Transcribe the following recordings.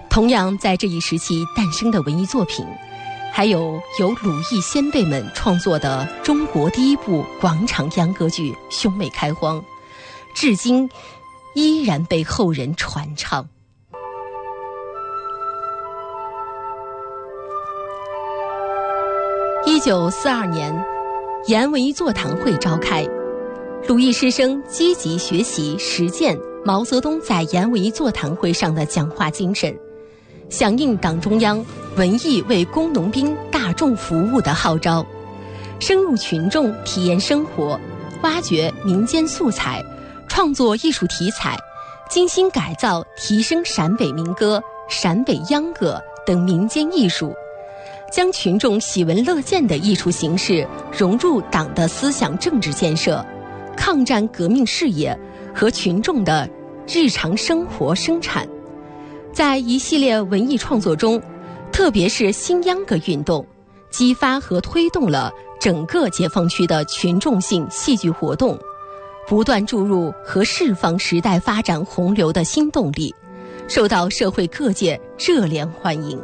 同样在这一时期诞生的文艺作品，还有由鲁艺先辈们创作的中国第一部广场秧歌剧《兄妹开荒》，至今依然被后人传唱。1942年，延安文艺座谈会召开，鲁艺师生积极学习实践毛泽东在延安文艺座谈会上的讲话精神，响应党中央文艺为工农兵大众服务的号召，深入群众体验生活，挖掘民间素材，创作艺术题材，精心改造提升陕北民歌、陕北秧歌等民间艺术，将群众喜闻乐见的艺术形式融入党的思想政治建设、抗战革命事业和群众的日常生活生产。在一系列文艺创作中，特别是新秧歌运动，激发和推动了整个解放区的群众性戏剧活动，不断注入和释放时代发展洪流的新动力，受到社会各界热烈欢迎。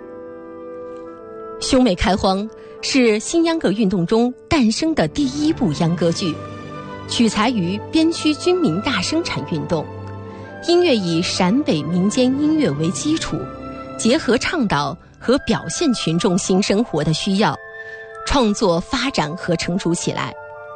兄妹开荒是新秧歌运动中诞生的第一部秧歌剧，取材于边区军民大生产运动，音乐以陕北民间音乐为基础，结合倡导和表现群众新生活的需要，创作发展和成熟起来。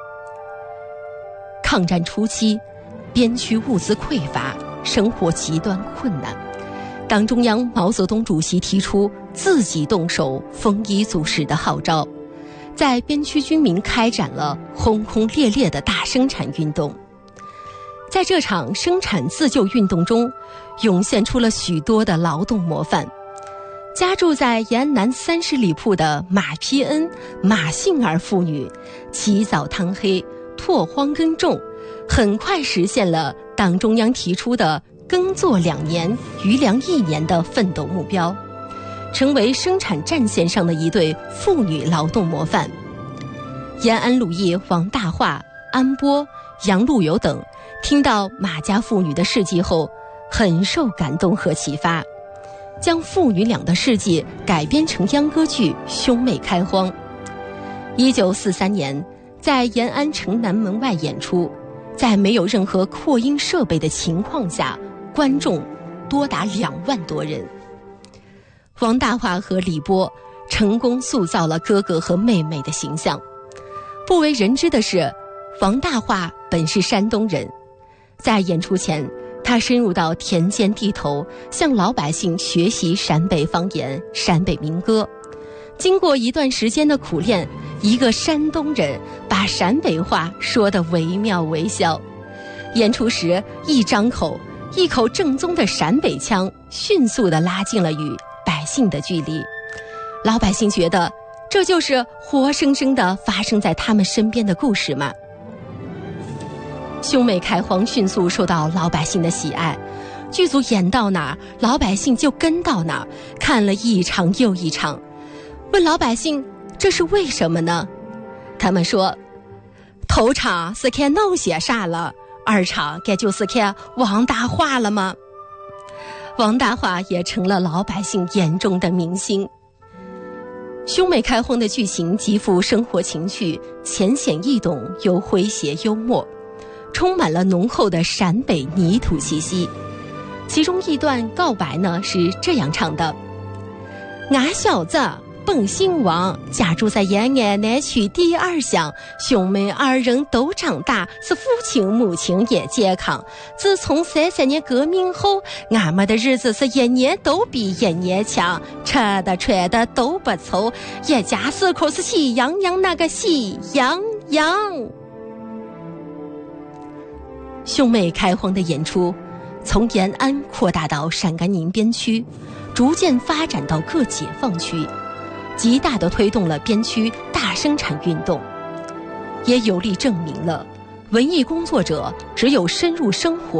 抗战初期，边区物资匮乏，生活极端困难，党中央毛泽东主席提出自己动手丰衣足食的号召，在边区军民开展了轰轰烈烈的大生产运动。在这场生产自救运动中，涌现出了许多的劳动模范。家住在延安南30里铺的马丕恩、马杏儿妇女，起早贪黑，拓荒耕种，很快实现了党中央提出的耕作2年，余粮1年的奋斗目标，成为生产战线上的一对妇女劳动模范。延安鲁艺王大化、安波、杨陆游等听到马家妇女的事迹后，很受感动和启发，将父女俩的事迹改编成秧歌剧《兄妹开荒》。1943年，在延安城南门外演出，在没有任何扩音设备的情况下，观众多达2万多人。王大化和李波成功塑造了哥哥和妹妹的形象。不为人知的是，王大化本是山东人，在演出前，他深入到田间地头，向老百姓学习陕北方言、陕北民歌。经过一段时间的苦练，一个山东人把陕北话说得惟妙惟肖。演出时一张口，一口正宗的陕北腔迅速地拉近了与百姓的距离。老百姓觉得这就是活生生的发生在他们身边的故事嘛。兄妹开荒迅速受到老百姓的喜爱，剧组演到哪儿，老百姓就跟到哪儿，看了一场又一场。问老百姓这是为什么呢？他们说，头场是看闹些啥了，二场该就是看王大化了吗？王大化也成了老百姓眼中的明星。兄妹开荒的剧情极富生活情趣，浅显易懂又诙谐幽默，充满了浓厚的陕北泥土气息。其中一段告白呢是这样唱的：俺小子本姓王，家住在延安南区第2乡，兄妹2人都长大，是父亲母亲也健康。自从33年革命后，俺们的日子是1年都比1年强，吃的穿的都不愁，一家4口是喜洋洋那个喜洋洋。兄妹开荒的演出从延安扩大到陕甘宁边区，逐渐发展到各解放区，极大地推动了边区大生产运动，也有力证明了文艺工作者只有深入生活